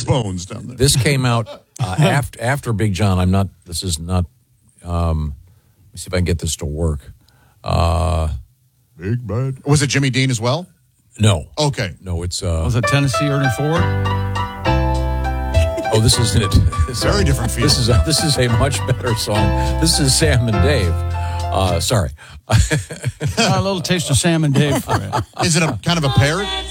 bones down there. This came out after Big John. This is not, let me see if I can get this to work. Big Bad. Was it Jimmy Dean as well? No. Okay. No, it's... Was it Tennessee Ernie Ford? Oh, this isn't it. Very different feel. This is a much better song. This is Sam and Dave. Sorry. A little taste of Sam and Dave for it. Is it a kind of a parody?